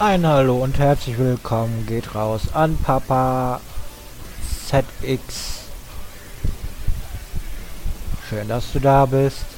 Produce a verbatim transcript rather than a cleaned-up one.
Ein Hallo und herzlich willkommen geht raus an Papa Z X. Schön, dass du da bist.